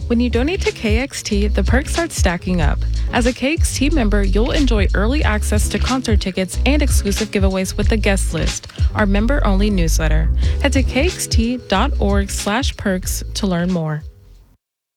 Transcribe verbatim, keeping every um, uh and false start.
When you donate to K X T, the perks start stacking up. As a K X T member, you'll enjoy early access to concert tickets and exclusive giveaways with the guest list, our member-only newsletter. Head to kxt.org slash perks to learn more.